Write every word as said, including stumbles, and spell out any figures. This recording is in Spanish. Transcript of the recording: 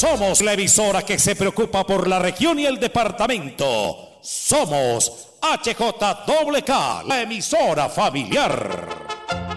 Somos la emisora que se preocupa por la región y el departamento. Somos H J K K, la emisora familiar.